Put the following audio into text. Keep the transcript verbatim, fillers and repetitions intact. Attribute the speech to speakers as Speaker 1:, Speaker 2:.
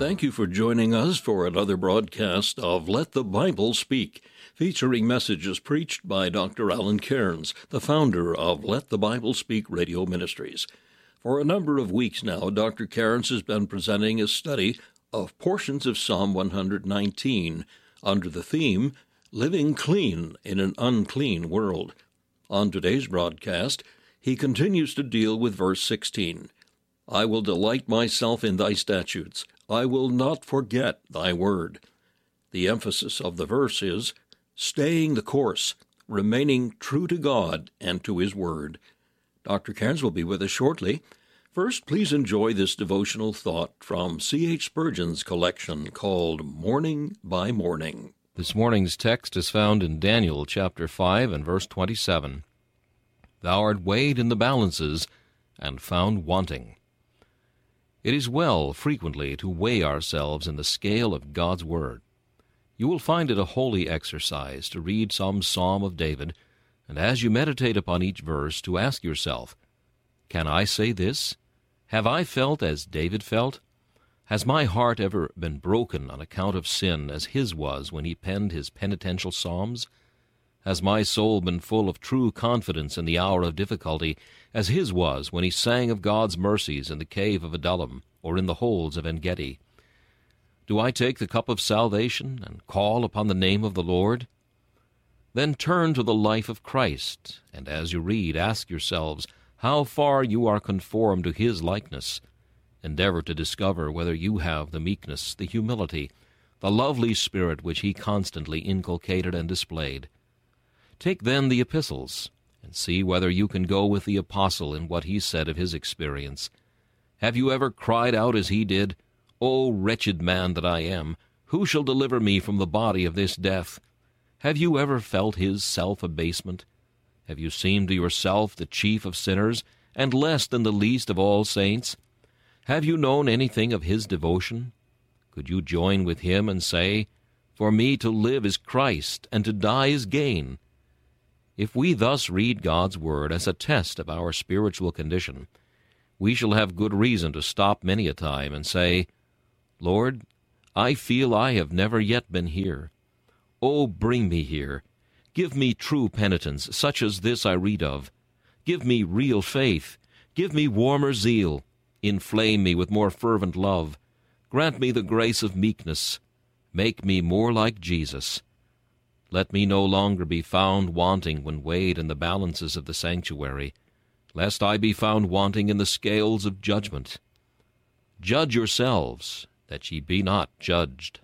Speaker 1: Thank you for joining us for another broadcast of Let the Bible Speak, featuring messages preached by Doctor Alan Cairns, the founder of Let the Bible Speak Radio Ministries. For a number of weeks now, Doctor Cairns has been presenting a study of portions of Psalm one nineteen under the theme, Living Clean in an Unclean World. On today's broadcast, he continues to deal with verse sixteen. I will delight myself in thy statutes. I will not forget thy word. The emphasis of the verse is staying the course, remaining true to God and to his word. Doctor Cairns will be with us shortly. First, please enjoy this devotional thought from C H Spurgeon's collection called Morning by Morning.
Speaker 2: This morning's text is found in Daniel chapter five and verse twenty-seven. Thou art weighed in the balances and found wanting. It is well frequently to weigh ourselves in the scale of God's Word. You will find it a holy exercise to read some psalm of David, and as you meditate upon each verse, to ask yourself, can I say this? Have I felt as David felt? Has my heart ever been broken on account of sin as his was when he penned his penitential psalms? Has my soul been full of true confidence in the hour of difficulty, as his was when he sang of God's mercies in the cave of Adullam or in the holds of En-gedi? Do I take the cup of salvation and call upon the name of the Lord? Then turn to the life of Christ, and as you read, ask yourselves how far you are conformed to his likeness. Endeavor to discover whether you have the meekness, the humility, the lovely spirit which he constantly inculcated and displayed. Take then the epistles, and see whether you can go with the apostle in what he said of his experience. Have you ever cried out as he did, O wretched man that I am, who shall deliver me from the body of this death? Have you ever felt his self-abasement? Have you seemed to yourself the chief of sinners, and less than the least of all saints? Have you known anything of his devotion? Could you join with him and say, For me to live is Christ, and to die is gain? If we thus read God's Word as a test of our spiritual condition, we shall have good reason to stop many a time and say, Lord, I feel I have never yet been here. Oh, bring me here. Give me true penitence, such as this I read of. Give me real faith. Give me warmer zeal. Inflame me with more fervent love. Grant me the grace of meekness. Make me more like Jesus. Let me no longer be found wanting when weighed in the balances of the sanctuary, lest I be found wanting in the scales of judgment. Judge yourselves, that ye be not judged.